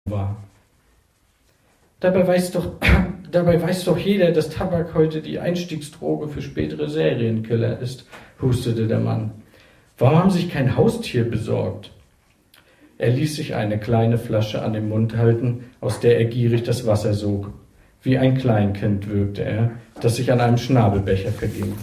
war. Dabei weiß doch jeder, dass Tabak heute die Einstiegsdroge für spätere Serienkiller ist, hustete der Mann. Warum haben Sie sich kein Haustier besorgt? Er ließ sich eine kleine Flasche an den Mund halten, aus der er gierig das Wasser sog. Wie ein Kleinkind wirkte er, das sich an einem Schnabelbecher verging.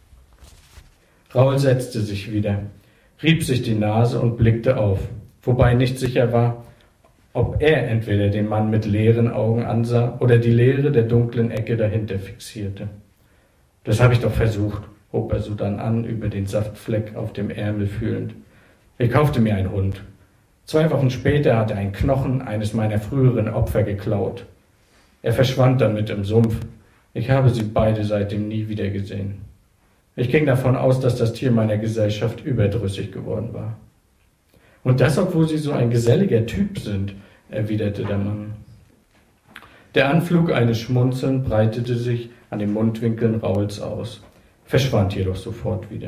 Raul setzte sich wieder, rieb sich die Nase und blickte auf, wobei nicht sicher war, ob er entweder den Mann mit leeren Augen ansah oder die Leere der dunklen Ecke dahinter fixierte. Das habe ich doch versucht, hob er sodann an, über den Saftfleck auf dem Ärmel fühlend. Ich kaufte mir einen Hund. 2 Wochen später hat er einen Knochen eines meiner früheren Opfer geklaut. Er verschwand damit im Sumpf. Ich habe sie beide seitdem nie wieder gesehen. Ich ging davon aus, dass das Tier meiner Gesellschaft überdrüssig geworden war. Und das, obwohl Sie so ein geselliger Typ sind, erwiderte der Mann. Der Anflug eines Schmunzelns breitete sich an den Mundwinkeln Rauls aus, verschwand jedoch sofort wieder.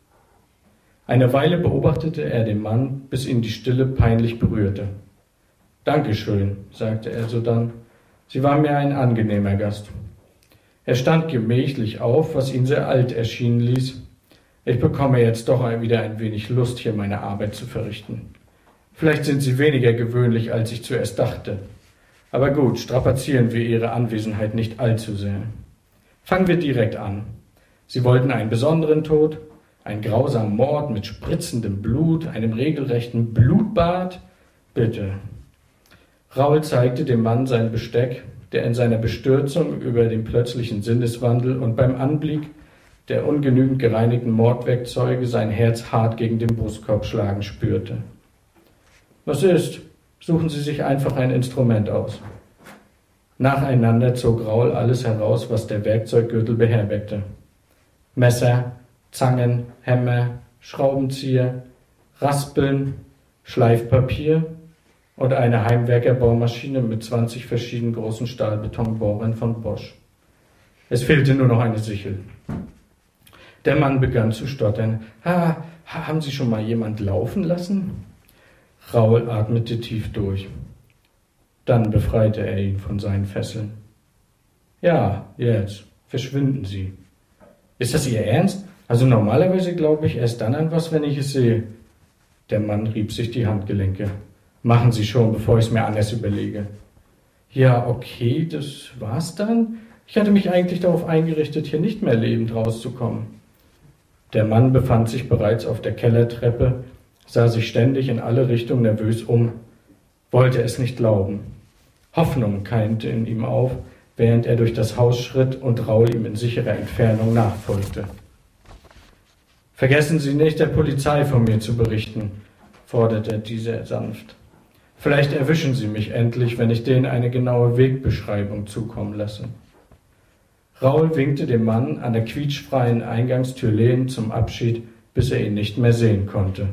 Eine Weile beobachtete er den Mann, bis ihn die Stille peinlich berührte. »Dankeschön«, sagte er sodann, »Sie waren mir ein angenehmer Gast.« Er stand gemächlich auf, was ihn sehr alt erschienen ließ. »Ich bekomme jetzt doch wieder ein wenig Lust, hier meine Arbeit zu verrichten. Vielleicht sind Sie weniger gewöhnlich, als ich zuerst dachte. Aber gut, strapazieren wir Ihre Anwesenheit nicht allzu sehr. Fangen wir direkt an. Sie wollten einen besonderen Tod, einen grausamen Mord mit spritzendem Blut, einem regelrechten Blutbad? Bitte.« Raul zeigte dem Mann sein Besteck, der in seiner Bestürzung über den plötzlichen Sinneswandel und beim Anblick der ungenügend gereinigten Mordwerkzeuge sein Herz hart gegen den Brustkorb schlagen spürte. »Was ist? Suchen Sie sich einfach ein Instrument aus.« Nacheinander zog Raul alles heraus, was der Werkzeuggürtel beherbergte. Messer, Zangen, Hämmer, Schraubenzieher, Raspeln, Schleifpapier und eine Heimwerkerbohrmaschine mit 20 verschiedenen großen Stahlbetonbohrern von Bosch. Es fehlte nur noch eine Sichel. Der Mann begann zu stottern. Haben Sie schon mal jemand laufen lassen?« Raul atmete tief durch. Dann befreite er ihn von seinen Fesseln. »Ja, jetzt. Verschwinden Sie.« »Ist das Ihr Ernst? Also normalerweise glaube ich erst dann an was, wenn ich es sehe.« Der Mann rieb sich die Handgelenke. »Machen Sie schon, bevor ich es mir anders überlege.« »Ja, okay, das war's dann. Ich hatte mich eigentlich darauf eingerichtet, hier nicht mehr lebend rauszukommen.« Der Mann befand sich bereits auf der Kellertreppe, sah sich ständig in alle Richtungen nervös um, wollte es nicht glauben. Hoffnung keimte in ihm auf, während er durch das Haus schritt und Raul ihm in sicherer Entfernung nachfolgte. »Vergessen Sie nicht, der Polizei von mir zu berichten«, forderte dieser sanft. »Vielleicht erwischen Sie mich endlich, wenn ich denen eine genaue Wegbeschreibung zukommen lasse.« Raul winkte dem Mann an der quietschfreien Eingangstür lehnend zum Abschied, bis er ihn nicht mehr sehen konnte.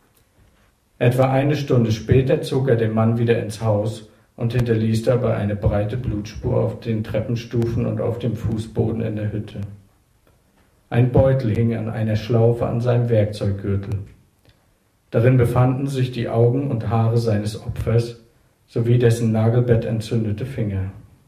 Etwa eine Stunde später zog er den Mann wieder ins Haus und hinterließ dabei eine breite Blutspur auf den Treppenstufen und auf dem Fußboden in der Hütte. Ein Beutel hing an einer Schlaufe an seinem Werkzeuggürtel. Darin befanden sich die Augen und Haare seines Opfers sowie dessen nagelbettentzündete Finger.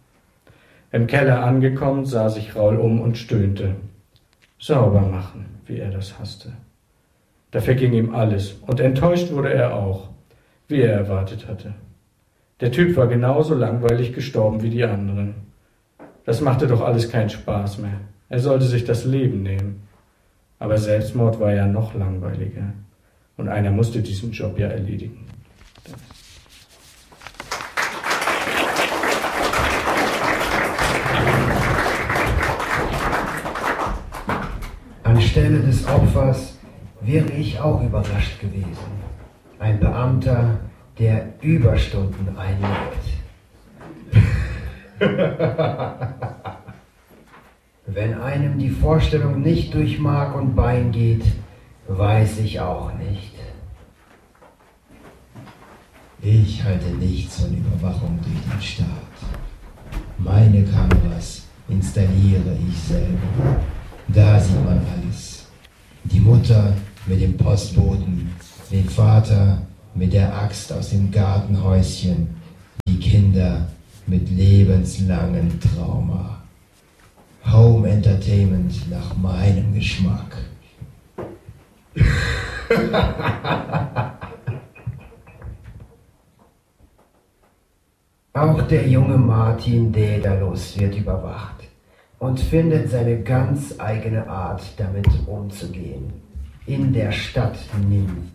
Im Keller angekommen, sah sich Raul um und stöhnte. Sauber machen, wie er das hasste. Da verging ihm alles, und enttäuscht wurde er auch, wie er erwartet hatte. Der Typ war genauso langweilig gestorben wie die anderen. Das machte doch alles keinen Spaß mehr. Er sollte sich das Leben nehmen. Aber Selbstmord war ja noch langweiliger. Und einer musste diesen Job ja erledigen. Anstelle des Opfers wäre ich auch überrascht gewesen. Ein Beamter, der Überstunden einlegt. Wenn einem die Vorstellung nicht durch Mark und Bein geht, weiß ich auch nicht. Ich halte nichts von Überwachung durch den Staat. Meine Kameras installiere ich selber. Da sieht man alles. Die Mutter mit dem Postboten, den Vater mit der Axt aus dem Gartenhäuschen, Keller mit lebenslangem Trauma. Home Entertainment nach meinem Geschmack. Auch der junge Martin Daedalus wird überwacht und findet seine ganz eigene Art, damit umzugehen. In der Stadt Nin.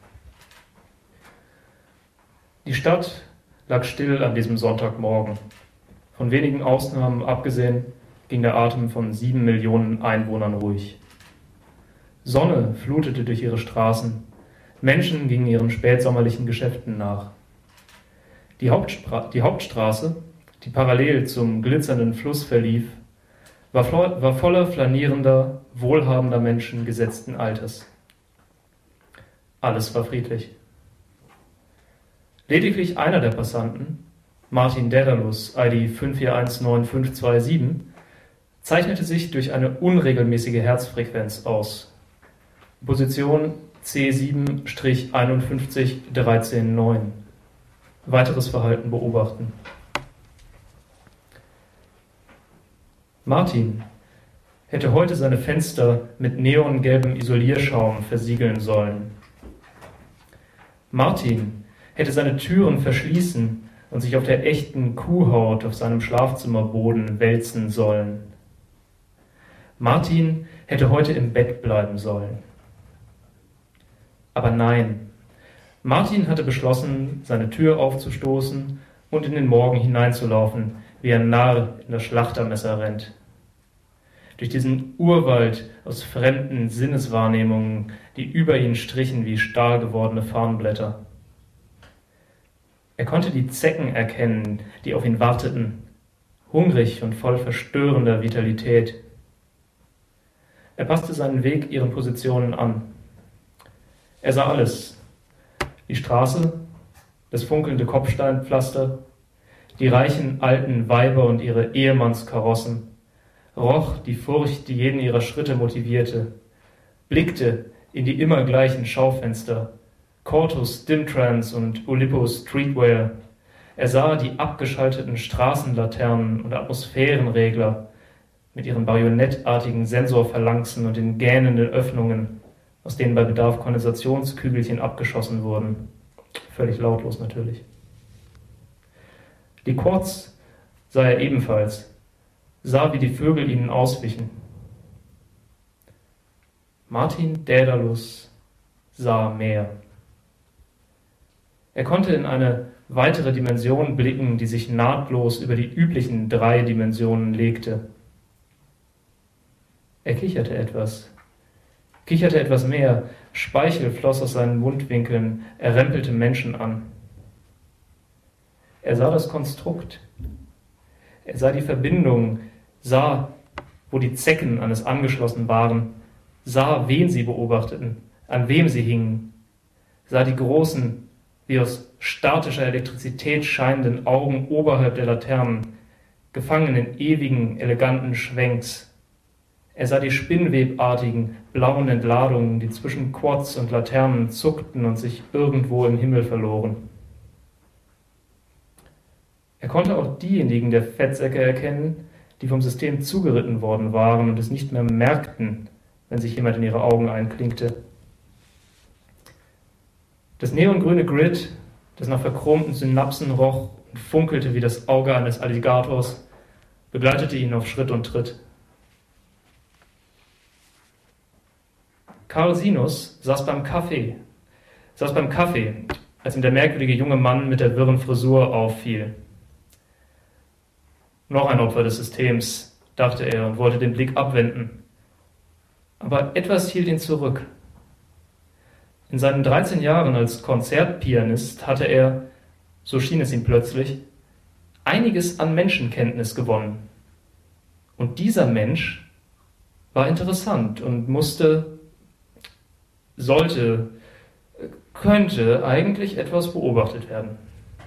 Die Stadt lag still an diesem Sonntagmorgen. Von wenigen Ausnahmen abgesehen ging der Atem von 7 Millionen Einwohnern ruhig. Sonne flutete durch ihre Straßen, Menschen gingen ihren spätsommerlichen Geschäften nach. Die Hauptstraße, die parallel zum glitzernden Fluss verlief, war voller flanierender, wohlhabender Menschen gesetzten Alters. Alles war friedlich. Lediglich einer der Passanten, Martin Daedalus, ID 5419527, zeichnete sich durch eine unregelmäßige Herzfrequenz aus. Position C7-51139. Weiteres Verhalten beobachten. Martin hätte heute seine Fenster mit neongelbem Isolierschaum versiegeln sollen. Martin hätte seine Türen verschließen und sich auf der echten Kuhhaut auf seinem Schlafzimmerboden wälzen sollen. Martin hätte heute im Bett bleiben sollen. Aber nein, Martin hatte beschlossen, seine Tür aufzustoßen und in den Morgen hineinzulaufen, wie ein Narr in das Schlachtermesser rennt. Durch diesen Urwald aus fremden Sinneswahrnehmungen, die über ihn strichen wie stahlgewordene Farnblätter. Er konnte die Zecken erkennen, die auf ihn warteten, hungrig und voll verstörender Vitalität. Er passte seinen Weg ihren Positionen an. Er sah alles. Die Straße, das funkelnde Kopfsteinpflaster, die reichen alten Weiber und ihre Ehemannskarossen, roch die Furcht, die jeden ihrer Schritte motivierte, blickte in die immer gleichen Schaufenster, Cortus Dimtrans und Oulipo Streetwear. Er sah die abgeschalteten Straßenlaternen und Atmosphärenregler mit ihren bajonettartigen Sensorphalanxen und den gähnenden Öffnungen, aus denen bei Bedarf Kondensationskügelchen abgeschossen wurden. Völlig lautlos natürlich. Die Quads sah er ebenfalls, sah, wie die Vögel ihnen auswichen. Martin Daedalus sah mehr. Er konnte in eine weitere Dimension blicken, die sich nahtlos über die üblichen 3 Dimensionen legte. Er kicherte etwas mehr, Speichel floss aus seinen Mundwinkeln, er rempelte Menschen an. Er sah das Konstrukt, er sah die Verbindung, sah, wo die Zecken an es angeschlossen waren, sah, wen sie beobachteten, an wem sie hingen, sah die großen, wie aus statischer Elektrizität scheinenden Augen oberhalb der Laternen, gefangen in ewigen, eleganten Schwenks. Er sah die spinnwebartigen, blauen Entladungen, die zwischen Quads und Laternen zuckten und sich irgendwo im Himmel verloren. Er konnte auch diejenigen der Fettsäcke erkennen, die vom System zugeritten worden waren und es nicht mehr merkten, wenn sich jemand in ihre Augen einklinkte. Das neongrüne Grid, das nach verchromten Synapsen roch und funkelte wie das Auge eines Alligators, begleitete ihn auf Schritt und Tritt. Karl Sinus saß beim Kaffee, als ihm der merkwürdige junge Mann mit der wirren Frisur auffiel. Noch ein Opfer des Systems, dachte er und wollte den Blick abwenden. Aber etwas hielt ihn zurück. In seinen 13 Jahren als Konzertpianist hatte er, so schien es ihm plötzlich, einiges an Menschenkenntnis gewonnen. Und dieser Mensch war interessant und könnte eigentlich etwas beobachtet werden.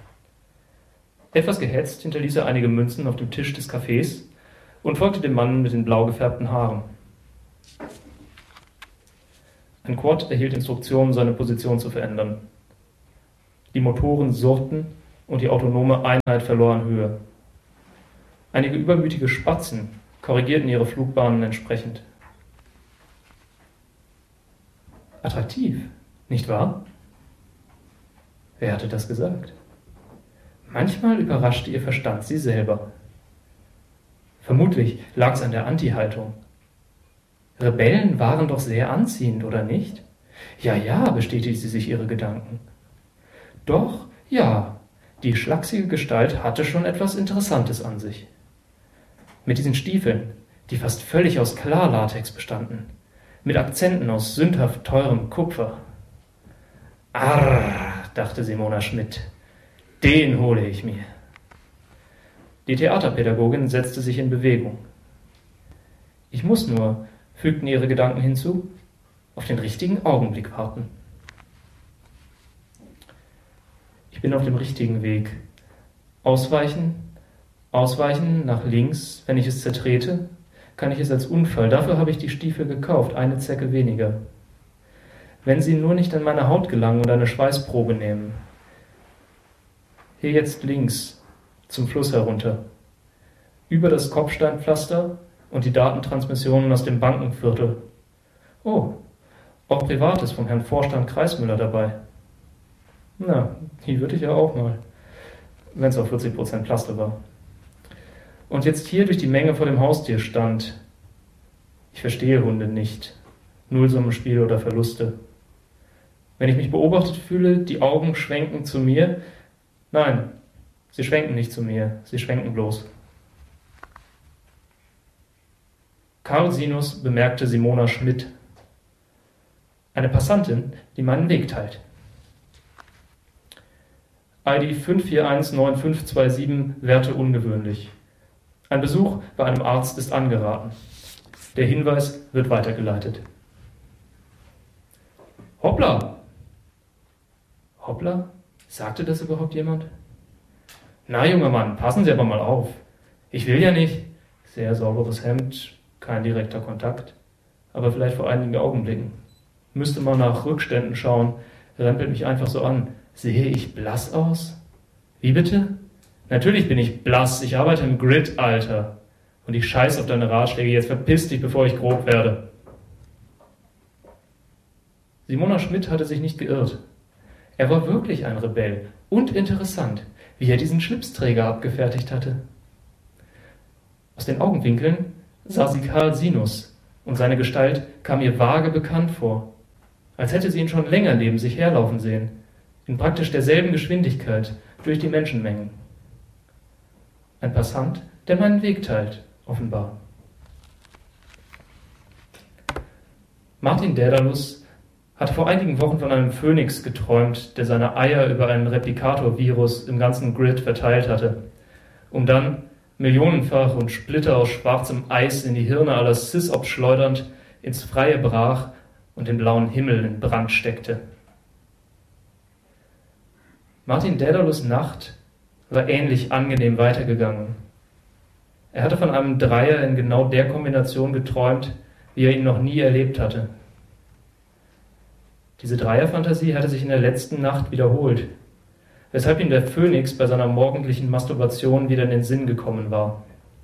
Etwas gehetzt hinterließ er einige Münzen auf dem Tisch des Cafés und folgte dem Mann mit den blau gefärbten Haaren. Ein Quad erhielt Instruktionen, seine Position zu verändern. Die Motoren surrten, und die autonome Einheit verlor an Höhe. Einige übermütige Spatzen korrigierten ihre Flugbahnen entsprechend. Attraktiv, nicht wahr? Wer hatte das gesagt? Manchmal überraschte ihr Verstand sie selber. Vermutlich lag es an der Anti-Haltung. Rebellen waren doch sehr anziehend, oder nicht? Ja, bestätigte sie sich ihre Gedanken. Doch, ja, die schlachsige Gestalt hatte schon etwas Interessantes an sich. Mit diesen Stiefeln, die fast völlig aus Klarlatex bestanden, mit Akzenten aus sündhaft teurem Kupfer. Arr, dachte Simona Schmidt, den hole ich mir. Die Theaterpädagogin setzte sich in Bewegung. Ich muss nur, fügten ihre Gedanken hinzu, auf den richtigen Augenblick warten. Ich bin auf dem richtigen Weg. Ausweichen, nach links, wenn ich es zertrete, kann ich es als Unfall. Dafür habe ich die Stiefel gekauft, eine Zecke weniger. Wenn sie nur nicht an meine Haut gelangen und eine Schweißprobe nehmen. Hier jetzt links, zum Fluss herunter. Über das Kopfsteinpflaster und die Datentransmissionen aus dem Bankenviertel. Oh, auch Privates vom Herrn Vorstand Kreismüller dabei. Na, die würde ich ja auch mal, wenn es auf 40% Plaste war. Und jetzt hier durch die Menge vor dem Haustier stand. Ich verstehe Hunde nicht. Nullsummenspiele oder Verluste. Wenn ich mich beobachtet fühle, die Augen schwenken zu mir. Nein, sie schwenken nicht zu mir, sie schwenken bloß. Karl Sinus bemerkte Simona Schmidt. Eine Passantin, die meinen Weg teilt. ID 5419527, Werte ungewöhnlich. Ein Besuch bei einem Arzt ist angeraten. Der Hinweis wird weitergeleitet. Hoppla! Hoppla? Sagte das überhaupt jemand? Na, junger Mann, passen Sie aber mal auf. Ich will ja nicht. Sehr sauberes Hemd, kein direkter Kontakt, aber vielleicht vor einigen Augenblicken. Müsste mal nach Rückständen schauen, rempelt mich einfach so an. Sehe ich blass aus? Wie bitte? Natürlich bin ich blass, ich arbeite im Grid, Alter. Und ich scheiß auf deine Ratschläge, jetzt verpiss dich, bevor ich grob werde. Simona Schmidt hatte sich nicht geirrt. Er war wirklich ein Rebell und interessant, wie er diesen Schlipsträger abgefertigt hatte. Aus den Augenwinkeln sah sie Karl Sinus und seine Gestalt kam ihr vage bekannt vor, als hätte sie ihn schon länger neben sich herlaufen sehen, in praktisch derselben Geschwindigkeit durch die Menschenmengen. Ein Passant, der meinen Weg teilt, offenbar. Martin Daedalus hatte vor einigen Wochen von einem Phönix geträumt, der seine Eier über einen Replikator-Virus im ganzen Grid verteilt hatte, um dann millionenfach und Splitter aus schwarzem Eis in die Hirne aller Sys-Ops schleudernd ins Freie brach und den blauen Himmel in Brand steckte. Martin Daedalus' Nacht war ähnlich angenehm weitergegangen. Er hatte von einem Dreier in genau der Kombination geträumt, wie er ihn noch nie erlebt hatte. Diese Dreierfantasie hatte sich in der letzten Nacht wiederholt, weshalb ihm der Phönix bei seiner morgendlichen Masturbation wieder in den Sinn gekommen war.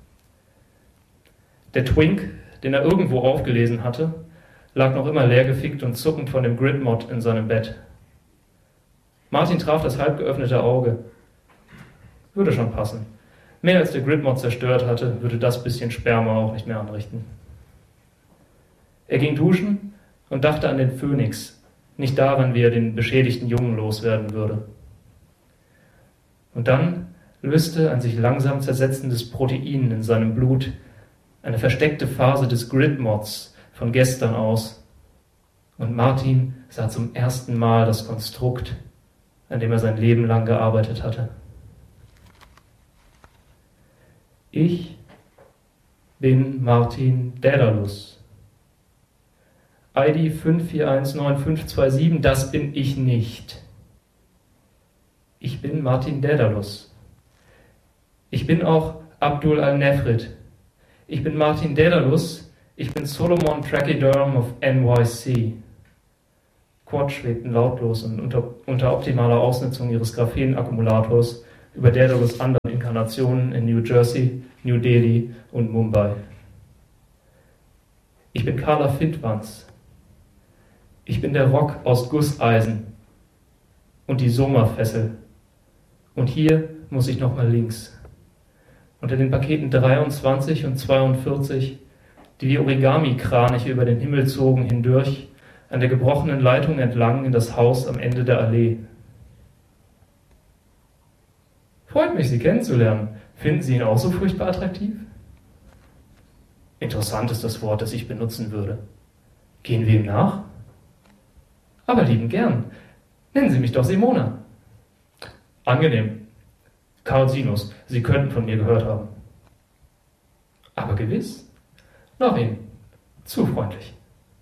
Der Twink, den er irgendwo aufgelesen hatte, lag noch immer leergefickt und zuckend von dem Gridmod in seinem Bett. Martin traf das halb geöffnete Auge. Würde schon passen. Mehr als der Gridmod zerstört hatte, würde das bisschen Sperma auch nicht mehr anrichten. Er ging duschen und dachte an den Phönix, nicht daran, wie er den beschädigten Jungen loswerden würde. Und dann löste ein sich langsam zersetzendes Protein in seinem Blut eine versteckte Phase des Gridmods von gestern aus. Und Martin sah zum ersten Mal das Konstrukt, an dem er sein Leben lang gearbeitet hatte. Ich bin Martin Daedalus. ID 5419527, das bin ich nicht. Ich bin Martin Daedalus. Ich bin auch Abdul al-Nefrit. Ich bin Martin Daedalus. Ich bin Solomon Trachyderm of NYC. Quad schwebten lautlos und unter optimaler Ausnutzung ihres Graphenakkumulators über Daedalus' anderen Inkarnationen in New Jersey, New Delhi und Mumbai. Ich bin Carla Findwans. Ich bin der Rock aus Gusseisen und die Soma-Fessel. Und hier muss ich nochmal links. Unter den Paketen 23 und 42, die wie Origami-Kraniche über den Himmel zogen, hindurch, an der gebrochenen Leitung entlang in das Haus am Ende der Allee. Freut mich, Sie kennenzulernen. Finden Sie ihn auch so furchtbar attraktiv? Interessant ist das Wort, das ich benutzen würde. Gehen wir ihm nach? Aber lieben gern. Nennen Sie mich doch Simona. Angenehm. Karl Sinus, Sie könnten von mir gehört haben. Aber gewiss. Nach Ihnen. Zu freundlich.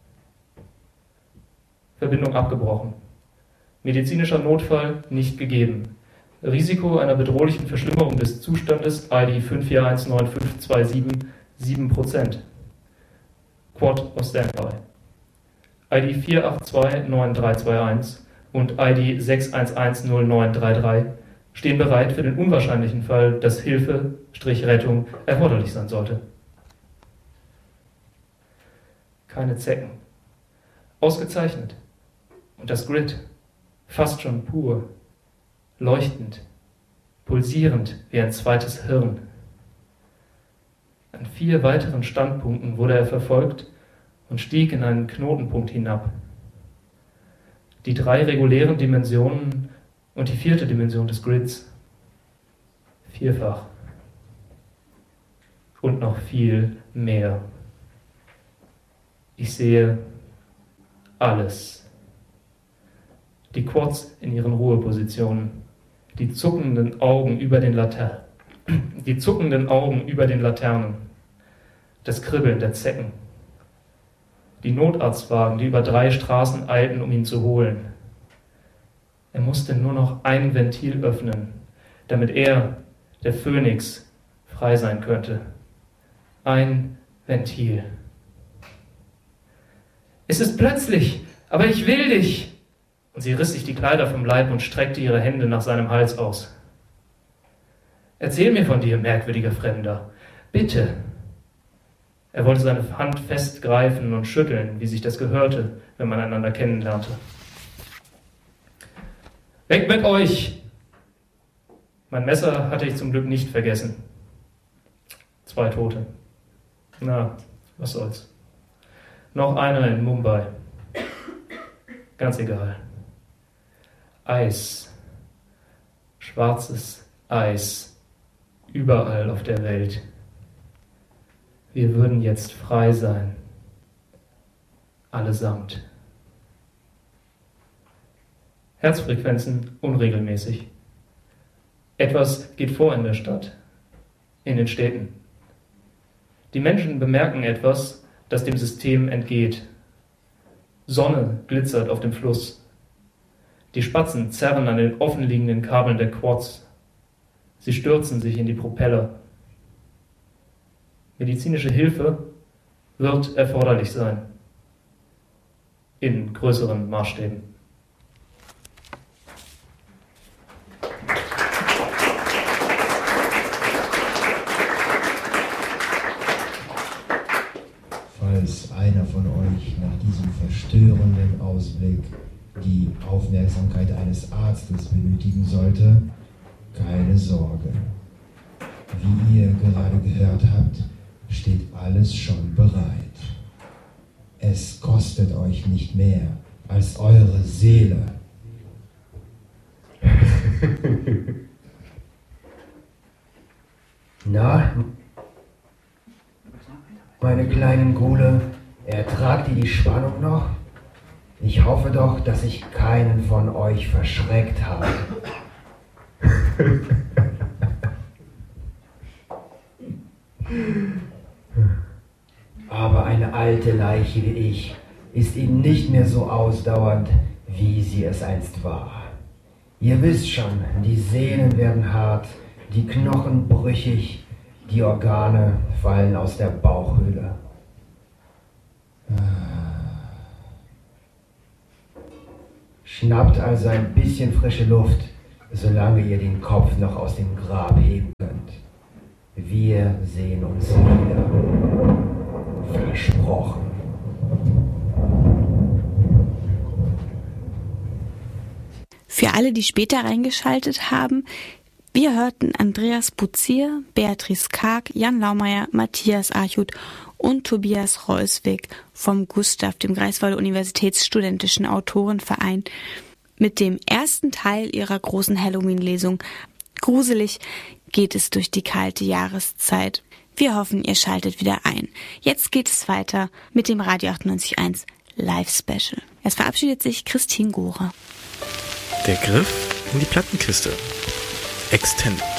Verbindung abgebrochen. Medizinischer Notfall nicht gegeben. Risiko einer bedrohlichen Verschlimmerung des Zustandes ID 5419527 7%. Quad auf Standby. ID 4829321 und ID 6110933 stehen bereit für den unwahrscheinlichen Fall, dass Hilfe/Rettung erforderlich sein sollte. Keine Zecken. Ausgezeichnet. Und das Grid, fast schon pur, leuchtend, pulsierend wie ein zweites Hirn. An 4 weiteren Standpunkten wurde er verfolgt und stieg in einen Knotenpunkt hinab. Die 3 regulären Dimensionen und die 4. Dimension des Grids. Vierfach. Und noch viel mehr. Ich sehe alles. Die Quads in ihren Ruhepositionen, die zuckenden Augen über den Laternen, das Kribbeln der Zecken, die Notarztwagen, die über 3 Straßen eilten, um ihn zu holen. Er musste nur noch ein Ventil öffnen, damit er, der Phönix, frei sein könnte. Ein Ventil. Es ist plötzlich, aber ich will dich! Und sie riss sich die Kleider vom Leib und streckte ihre Hände nach seinem Hals aus. Erzähl mir von dir, merkwürdiger Fremder. Bitte. Er wollte seine Hand festgreifen und schütteln, wie sich das gehörte, wenn man einander kennenlernte. Weg mit euch! Mein Messer hatte ich zum Glück nicht vergessen. 2 Tote. Na, was soll's. Noch einer in Mumbai. Ganz egal. Eis. Schwarzes Eis. Überall auf der Welt. Wir würden jetzt frei sein. Allesamt. Herzfrequenzen unregelmäßig. Etwas geht vor in der Stadt, in den Städten. Die Menschen bemerken etwas, das dem System entgeht. Sonne glitzert auf dem Fluss. Die Spatzen zerren an den offenliegenden Kabeln der Quads. Sie stürzen sich in die Propeller. Medizinische Hilfe wird erforderlich sein. In größeren Maßstäben. Falls einer von euch nach diesem verstörenden Ausblick die Aufmerksamkeit eines Arztes benötigen sollte, keine Sorge. Wie ihr gerade gehört habt, steht alles schon bereit. Es kostet euch nicht mehr als eure Seele. Na, meine kleinen Gule, ertragt ihr die Spannung noch? Ich hoffe doch, dass ich keinen von euch verschreckt habe. Aber eine alte Leiche wie ich ist eben nicht mehr so ausdauernd, wie sie es einst war. Ihr wisst schon, die Sehnen werden hart, die Knochen brüchig, die Organe fallen aus der Bauchhöhle. Schnappt also ein bisschen frische Luft, solange ihr den Kopf noch aus dem Grab heben könnt. Wir sehen uns wieder. Versprochen. Für alle, die später reingeschaltet haben, wir hörten Andreas Buzier, Beatrice Karg, Jan Laumeier, Matthias Archut und Tobias Reuswig vom Gustav, dem Greifswalder Universitätsstudentischen Autorenverein, mit dem ersten Teil ihrer großen Halloween-Lesung. Gruselig geht es durch die kalte Jahreszeit. Wir hoffen, ihr schaltet wieder ein. Jetzt geht es weiter mit dem Radio 98.1 Live-Special. Es verabschiedet sich Christine Gohrer. Der Griff in die Plattenkiste. Extended.